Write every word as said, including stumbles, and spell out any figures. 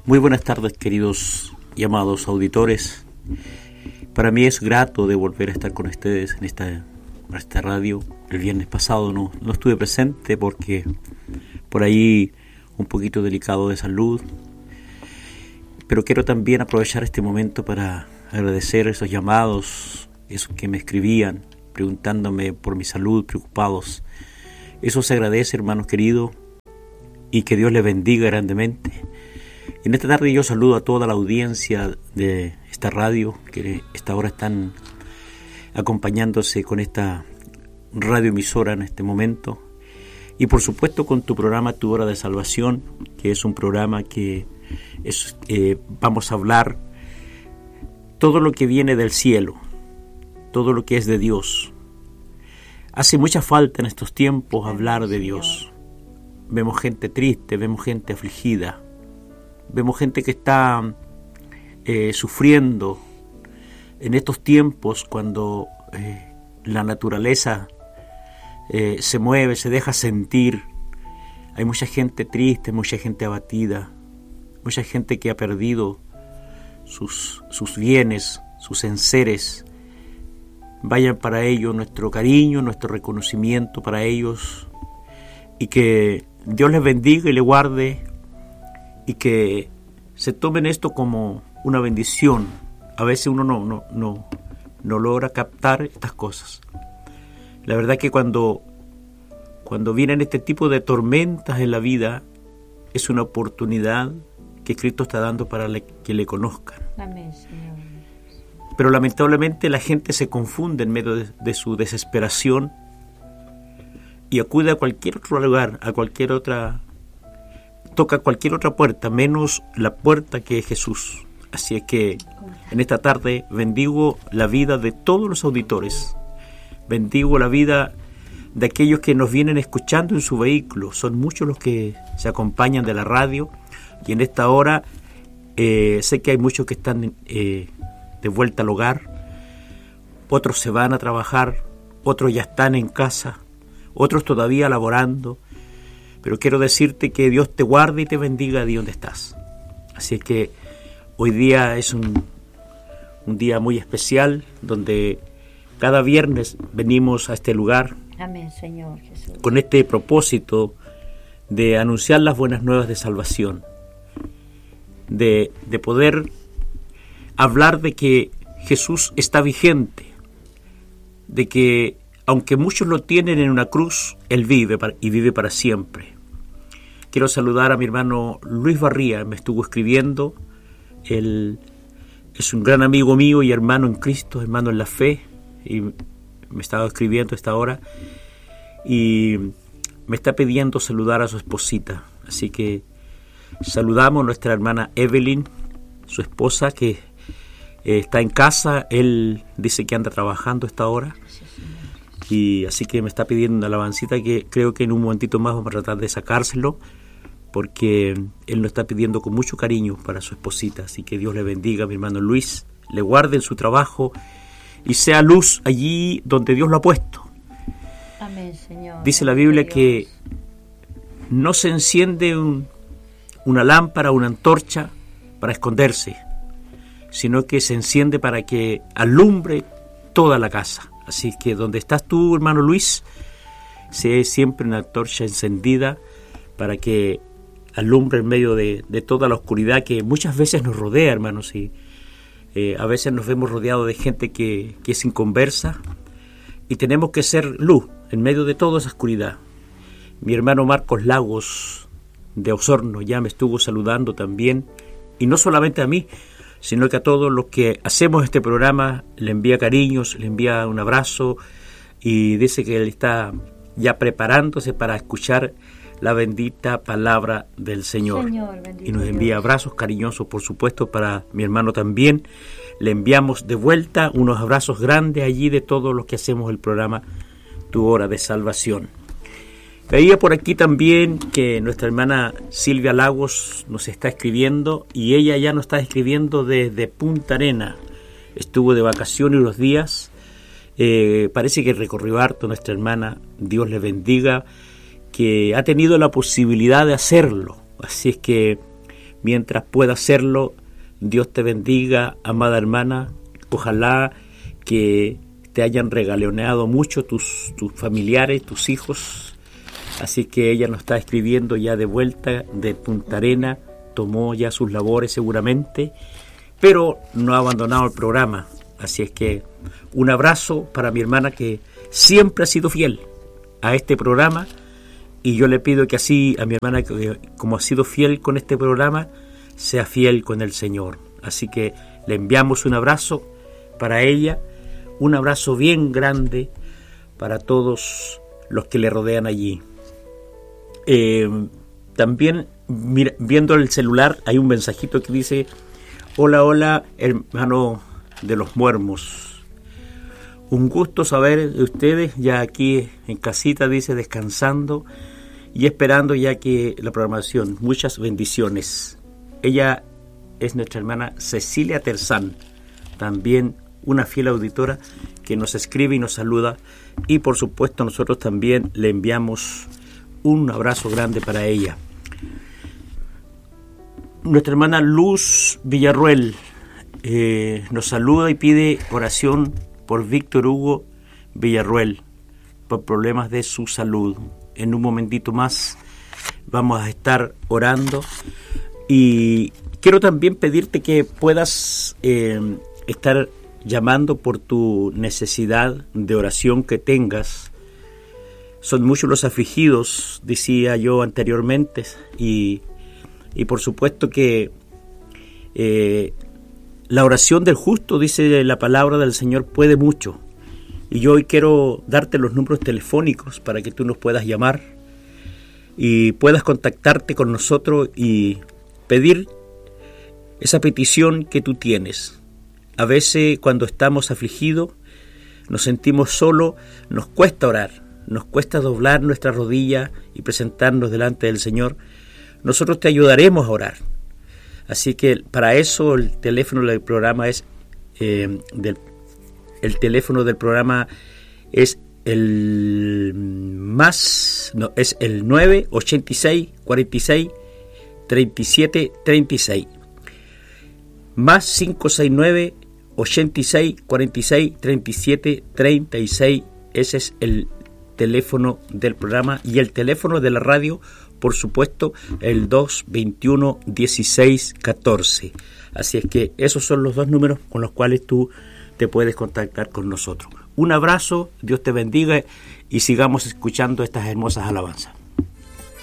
Muy buenas tardes, queridos y amados auditores. Para mí es grato de volver a estar con ustedes en esta, esta radio. El viernes pasado no, no estuve presente porque por ahí un poquito delicado de salud. Pero quiero también aprovechar este momento para agradecer esos llamados, esos que me escribían, preguntándome por mi salud, preocupados. Eso se agradece, hermanos queridos, y que Dios les bendiga grandemente. En esta tarde yo saludo a toda la audiencia de esta radio, que esta hora están acompañándose con esta radioemisora en este momento. Y por supuesto con tu programa Tu Hora de Salvación, que es un programa que es, eh, vamos a hablar todo lo que viene del cielo, todo lo que es de Dios. Hace mucha falta en estos tiempos hablar de Dios. Vemos gente triste, vemos gente afligida, vemos gente que está eh, sufriendo en estos tiempos cuando eh, la naturaleza eh, se mueve, se deja sentir. Hay mucha gente triste, mucha gente abatida, mucha gente que ha perdido sus, sus bienes, sus enseres. Vayan para ellos nuestro cariño, nuestro reconocimiento para ellos, y que Dios les bendiga y les guarde, y que se tomen esto como una bendición. A veces uno no, no, no, no logra captar estas cosas. La verdad que cuando, cuando vienen este tipo de tormentas en la vida, es una oportunidad que Cristo está dando para le, que le conozcan. Amén, Señor. Pero lamentablemente la gente se confunde en medio de, de su desesperación y acude a cualquier otro lugar, a cualquier otra, toca cualquier otra puerta, menos la puerta que es Jesús. Así es que en esta tarde bendigo la vida de todos los auditores, bendigo la vida de aquellos que nos vienen escuchando en su vehículo. Son muchos los que se acompañan de la radio, y en esta hora eh, sé que hay muchos que están eh, de vuelta al hogar, otros se van a trabajar, otros ya están en casa, otros todavía laborando, pero quiero decirte que Dios te guarde y te bendiga de donde estás. Así es que hoy día es un, un día muy especial, donde cada viernes venimos a este lugar. Amén, Señor Jesús. Con este propósito de anunciar las buenas nuevas de salvación, de, de poder hablar de que Jesús está vigente, de que aunque muchos lo tienen en una cruz, Él vive para, y vive para siempre. Quiero saludar a mi hermano Luis Barría, me estuvo escribiendo. Él es un gran amigo mío y hermano en Cristo, hermano en la fe, y me estaba escribiendo a esta hora y me está pidiendo saludar a su esposita. Así que saludamos a nuestra hermana Evelyn, su esposa, que eh, está en casa. Él dice que anda trabajando a esta hora. Y así que me está pidiendo una alabancita que creo que en un momentito más vamos a tratar de sacárselo, porque él lo está pidiendo con mucho cariño para su esposita. Así que Dios le bendiga a mi hermano Luis, le guarde en su trabajo y sea luz allí donde Dios lo ha puesto. Amén, Señor. Dice la Biblia que no se enciende un, una lámpara, una antorcha para esconderse, sino que se enciende para que alumbre toda la casa. Así que donde estás tú, hermano Luis, sea siempre una antorcha encendida para que alumbre en medio de, de toda la oscuridad que muchas veces nos rodea, hermanos. Y eh, a veces nos vemos rodeados de gente que, que es inconversa, y tenemos que ser luz en medio de toda esa oscuridad. Mi hermano Marcos Lagos de Osorno ya me estuvo saludando también, y no solamente a mí, sino que a todos los que hacemos este programa le envía cariños, le envía un abrazo, y dice que él está ya preparándose para escuchar la bendita palabra del Señor. Señor, y nos envía abrazos cariñosos, por supuesto, para mi hermano también. Le enviamos de vuelta unos abrazos grandes allí de todos los que hacemos el programa Tu Hora de Salvación. Veía por aquí también que nuestra hermana Silvia Lagos nos está escribiendo, y ella ya nos está escribiendo desde Punta Arena. Estuvo de vacaciones unos días, eh, parece que recorrió harto nuestra hermana, Dios le bendiga, que ha tenido la posibilidad de hacerlo. Así es que mientras pueda hacerlo. Dios te bendiga, amada hermana. Ojalá que te hayan regaloneado mucho tus, tus familiares, tus hijos. Así que ella nos está escribiendo ya de vuelta de Punta Arenas, tomó ya sus labores seguramente, pero no ha abandonado el programa. Así es que un abrazo para mi hermana que siempre ha sido fiel a este programa, y yo le pido que así a mi hermana, que como ha sido fiel con este programa, sea fiel con el Señor. Así que le enviamos un abrazo para ella, un abrazo bien grande para todos los que le rodean allí. Eh, también mira, viendo el celular hay un mensajito que dice: hola, hola, hermano de los Muermos. Un gusto saber de ustedes, ya aquí en casita, dice, descansando y esperando ya que la programación. Muchas bendiciones. Ella es nuestra hermana Cecilia Terzán, también una fiel auditora que nos escribe y nos saluda, y por supuesto nosotros también le enviamos un abrazo grande para ella. Nuestra hermana Luz Villarruel eh, nos saluda y pide oración por Víctor Hugo Villarruel, por problemas de su salud. En un momentito más vamos a estar orando, y quiero también pedirte que puedas eh, estar llamando por tu necesidad de oración que tengas. Son muchos los afligidos, decía yo anteriormente, y, y por supuesto que eh, la oración del justo, dice la palabra del Señor, puede mucho. Y yo hoy quiero darte los números telefónicos para que tú nos puedas llamar y puedas contactarte con nosotros y pedir esa petición que tú tienes. A veces cuando estamos afligidos, nos sentimos solos, nos cuesta orar, nos cuesta doblar nuestra rodilla y presentarnos delante del Señor. Nosotros te ayudaremos a orar. Así que para eso el teléfono del programa es eh, del, el teléfono del programa es el más no es el nueve ochenta y seis cuarenta y seis treinta y siete treinta y seis, más cinco sesenta y nueve ochenta y seis cuarenta y seis treinta y siete treinta y seis. Ese es el teléfono del programa, y el teléfono de la radio, por supuesto, el dos veintiuno dieciséis catorce. Así es que esos son los dos números con los cuales tú te puedes contactar con nosotros. Un abrazo, Dios te bendiga, y sigamos escuchando estas hermosas alabanzas.